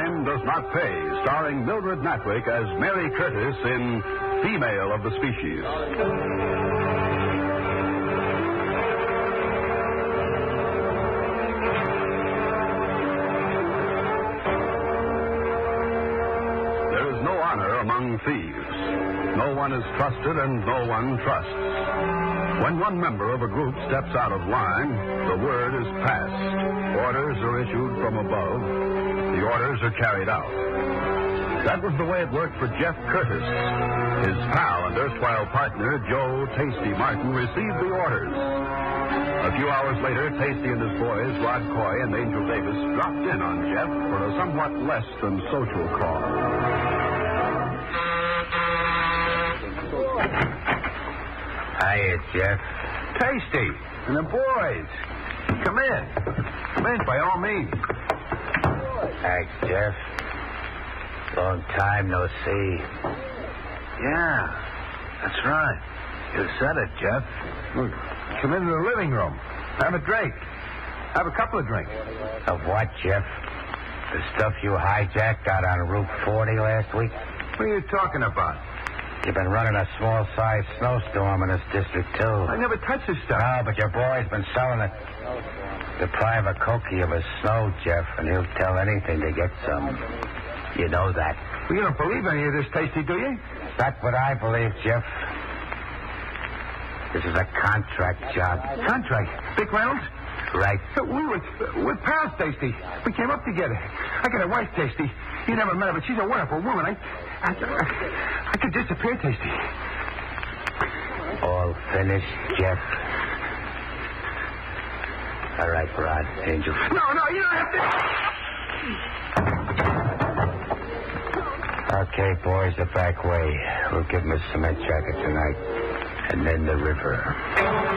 Crime Does Not Pay, starring Mildred Natwick as Mary Curtis in Female of the Species. There is no honor among thieves. No one is trusted and no one trusts. When one member of a group steps out of line, the word is passed. Orders are issued from above. The orders are carried out. That was the way it worked for Jeff Curtis. His pal and erstwhile partner, Joe Tasty Martin, received the orders. A few hours later, Tasty and his boys, Rod Coy and Angel Davis, dropped in on Jeff for a somewhat less than social call. Hiya, Jeff. Tasty. And the boys. Come in. Come in, by all means. Thanks, Jeff. Long time no see. Yeah, that's right. You said it, Jeff. Look, come into the living room. Have a drink. Have a couple of drinks. Of what, Jeff? The stuff you hijacked out on Route 40 last week? What are you talking about? You've been running a small-sized snowstorm in this district, too. I never touched this stuff. No, but your boy's been selling it. Deprive a Cokie of his snow, Jeff, and he'll tell anything to get some. You know that. Well, you don't believe any of this, Tasty, do you? That's what I believe, Jeff. This is a contract job. Contract? Dick Reynolds? Right. We're pals, Tasty. We came up together. I got a wife, Tasty. You never met her, but she's a wonderful woman. I could disappear, Tasty. All finished, Jeff. All right, Rod. Angel. No, you don't have to. Okay, boys, the back way. We'll give him a cement jacket tonight. And then the river.